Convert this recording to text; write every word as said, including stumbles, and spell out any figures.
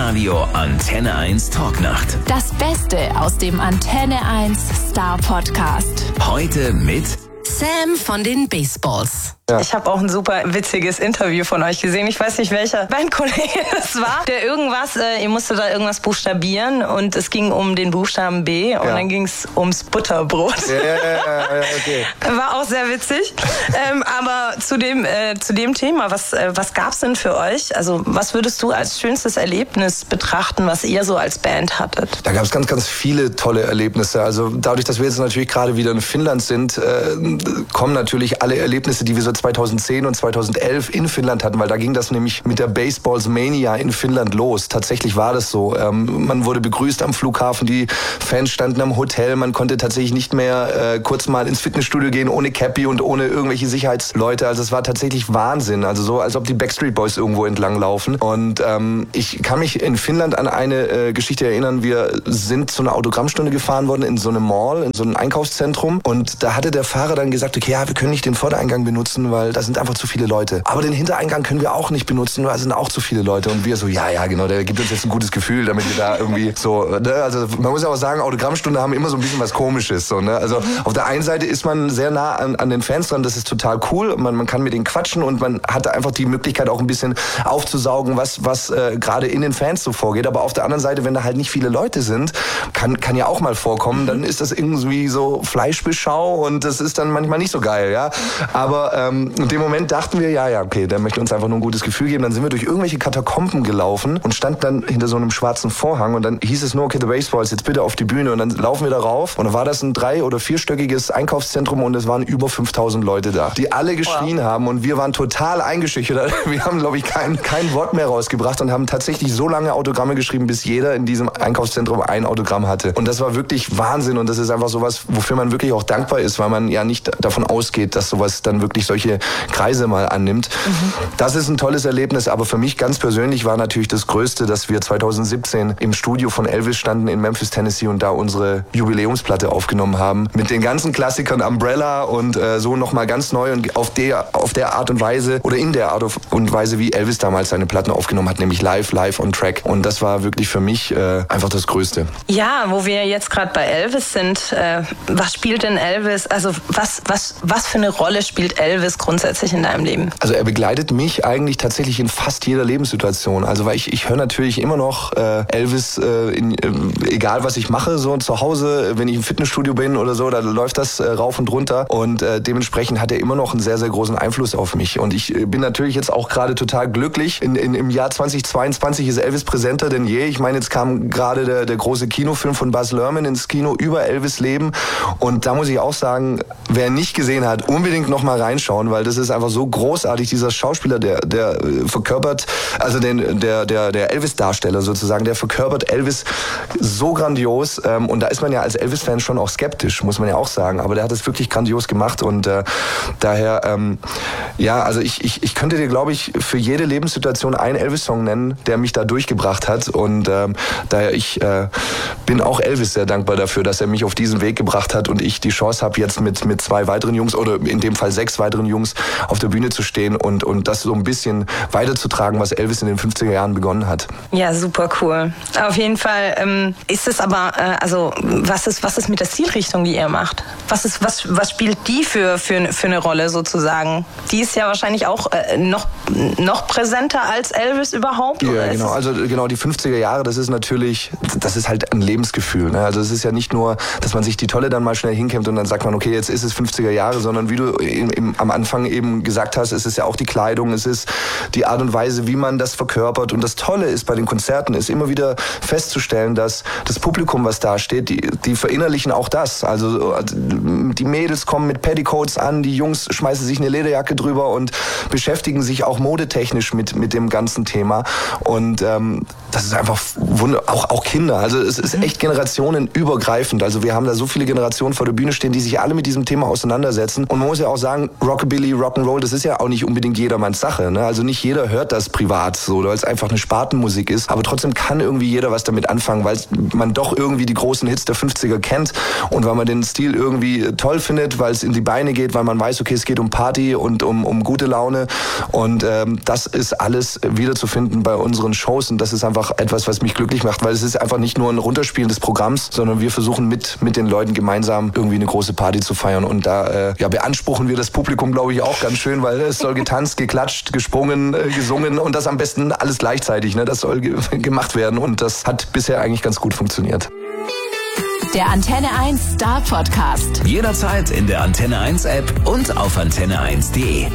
Live-Radio Antenne eins Talknacht. Das Beste aus dem Antenne eins Star Podcast. Heute mit Sam von den Baseballs. Ja. Ich habe auch ein super witziges Interview von euch gesehen. Ich weiß nicht, welcher Bandkollege das war. Der irgendwas, äh, ihr musstet da irgendwas buchstabieren und es ging um den Buchstaben B und ja. Dann ging es ums Butterbrot. Ja, ja, ja, ja, okay. War auch sehr witzig. ähm, aber zu dem, äh, zu dem Thema, was, äh, was gab's denn für euch? Also was würdest du als schönstes Erlebnis betrachten, was ihr so als Band hattet? Da gab es ganz, ganz viele tolle Erlebnisse. Also dadurch, dass wir jetzt natürlich gerade wieder in Finnland sind, äh, kommen natürlich alle Erlebnisse, die wir so zweitausendzehn und zweitausendelf in Finnland hatten, weil da ging das nämlich mit der Baseballs Mania in Finnland los. Tatsächlich war das so. Ähm, man wurde begrüßt am Flughafen, die Fans standen am Hotel, man konnte tatsächlich nicht mehr äh, kurz mal ins Fitnessstudio gehen ohne Cappy und ohne irgendwelche Sicherheitsleute. Also es war tatsächlich Wahnsinn. Also so, als ob die Backstreet Boys irgendwo entlang laufen. Und ähm, ich kann mich in Finnland an eine äh, Geschichte erinnern. Wir sind zu einer Autogrammstunde gefahren worden in so einem Mall, in so einem Einkaufszentrum. Und da hatte der Fahrer dann gesagt, okay, ja, wir können nicht den Vordereingang benutzen, weil da sind einfach zu viele Leute. Aber den Hintereingang können wir auch nicht benutzen, weil da sind auch zu viele Leute. Und wir so, ja, ja, genau, der gibt uns jetzt ein gutes Gefühl, damit wir da irgendwie so, ne? Also man muss ja auch sagen, Autogrammstunde haben immer so ein bisschen was Komisches. So, ne? Also mhm. auf der einen Seite ist man sehr nah an, an den Fans dran, das ist total cool. Man, man kann mit denen quatschen und man hat einfach die Möglichkeit auch ein bisschen aufzusaugen, was, was äh, gerade in den Fans so vorgeht. Aber auf der anderen Seite, wenn da halt nicht viele Leute sind, kann, kann ja auch mal vorkommen, mhm. dann ist das irgendwie so Fleischbeschau und das ist dann manchmal nicht so geil, ja. Aber ähm, in dem Moment dachten wir, ja, ja, okay, der möchte uns einfach nur ein gutes Gefühl geben. Dann sind wir durch irgendwelche Katakomben gelaufen und standen dann hinter so einem schwarzen Vorhang und dann hieß es nur, okay, The Baseballs, jetzt bitte auf die Bühne und dann laufen wir da rauf und dann war das ein drei- oder vierstöckiges Einkaufszentrum und es waren über fünftausend Leute da, die alle geschrien wow. haben und wir waren total eingeschüchtert. Wir haben, glaube ich, kein, kein Wort mehr rausgebracht und haben tatsächlich so lange Autogramme geschrieben, bis jeder in diesem Einkaufszentrum ein Autogramm hatte. Und das war wirklich Wahnsinn und das ist einfach sowas, wofür man wirklich auch dankbar ist, weil man ja nicht davon ausgeht, dass sowas dann wirklich solche Kreise mal annimmt. Mhm. Das ist ein tolles Erlebnis, aber für mich ganz persönlich war natürlich das Größte, dass wir zweitausendsiebzehn im Studio von Elvis standen in Memphis, Tennessee und da unsere Jubiläumsplatte aufgenommen haben. Mit den ganzen Klassikern Umbrella und äh, so nochmal ganz neu und auf der, auf der Art und Weise oder in der Art und Weise, wie Elvis damals seine Platten aufgenommen hat, nämlich live, live on track. Und das war wirklich für mich äh, einfach das Größte. Ja, wo wir jetzt gerade bei Elvis sind, äh, was spielt denn Elvis, also was, was, was für eine Rolle spielt Elvis grundsätzlich in deinem Leben? Also er begleitet mich eigentlich tatsächlich in fast jeder Lebenssituation. Also weil ich, ich höre natürlich immer noch äh, Elvis, äh, in, äh, egal was ich mache, so zu Hause, wenn ich im Fitnessstudio bin oder so, da läuft das äh, rauf und runter und äh, dementsprechend hat er immer noch einen sehr, sehr großen Einfluss auf mich. Und ich äh, bin natürlich jetzt auch gerade total glücklich. In, in, Im Jahr zweitausendzweiundzwanzig ist Elvis präsenter denn je. Ich meine, jetzt kam gerade der, der große Kinofilm von Baz Luhrmann ins Kino über Elvis Leben und da muss ich auch sagen, wer nicht gesehen hat, unbedingt noch mal reinschauen, weil das ist einfach so großartig, dieser Schauspieler, der, der verkörpert, also den, der, der, der Elvis-Darsteller sozusagen, der verkörpert Elvis so grandios ähm, und da ist man ja als Elvis-Fan schon auch skeptisch, muss man ja auch sagen, aber der hat es wirklich grandios gemacht und äh, daher, ähm, ja, also ich, ich, ich könnte dir, glaube ich, für jede Lebenssituation einen Elvis-Song nennen, der mich da durchgebracht hat und ähm, daher, ich äh, bin auch Elvis sehr dankbar dafür, dass er mich auf diesen Weg gebracht hat und ich die Chance habe, jetzt mit, mit zwei weiteren Jungs oder in dem Fall sechs weiteren Jungs auf der Bühne zu stehen und, und das so ein bisschen weiterzutragen, was Elvis in den fünfziger Jahren begonnen hat. Ja, super cool. Auf jeden Fall ähm, ist es aber, äh, also was ist, was ist mit der Zielrichtung, die ihr macht? Was ist, was, was spielt die für, für, für eine Rolle sozusagen? Die ist ja wahrscheinlich auch äh, noch, noch präsenter als Elvis überhaupt? Ja, oder genau. Also genau die fünfziger Jahre, das ist natürlich, das ist halt ein Lebensgefühl. Ne? Also es ist ja nicht nur, dass man sich die Tolle dann mal schnell hinkämmt und dann sagt man, okay, jetzt ist es fünfziger Jahre, sondern wie du im, im, am Anfang eben gesagt hast, es ist ja auch die Kleidung, es ist die Art und Weise, wie man das verkörpert. Und das Tolle ist bei den Konzerten, ist immer wieder festzustellen, dass das Publikum, was da steht, die, die verinnerlichen auch das. Also die Mädels kommen mit Petticoats an, die Jungs schmeißen sich eine Lederjacke drüber und beschäftigen sich auch modetechnisch mit, mit dem ganzen Thema. Und ähm, das ist einfach wunder, auch, auch Kinder. Also es ist echt generationenübergreifend. Also wir haben da so viele Generationen vor der Bühne stehen, die sich alle mit diesem Thema auseinandersetzen. Und man muss ja auch sagen, Rockabilly, Rock'n'Roll, das ist ja auch nicht unbedingt jedermanns Sache. Ne? Also nicht jeder hört das privat, so, weil es einfach eine Spartenmusik ist. Aber trotzdem kann irgendwie jeder was damit anfangen, weil man doch irgendwie die großen Hits der fünfziger kennt und weil man den Stil irgendwie toll findet, weil es in die Beine geht, weil man weiß, okay, es geht um Party und um, um gute Laune. Und ähm, das ist alles wiederzufinden bei unseren Shows. Und das ist einfach etwas, was mich glücklich macht, weil es ist einfach nicht nur ein Runterspielen des Programms, sondern wir versuchen mit, mit den Leuten gemeinsam irgendwie eine große Party zu feiern. Und da äh, ja, beanspruchen wir das Publikum, glaube ich, auch ganz schön, weil es soll getanzt, geklatscht, gesprungen, äh, gesungen und das am besten alles gleichzeitig. Ne? Das soll ge- gemacht werden und das hat bisher eigentlich ganz gut funktioniert. Der Antenne eins Star Podcast. Jederzeit in der Antenne eins App und auf antenne eins punkt de.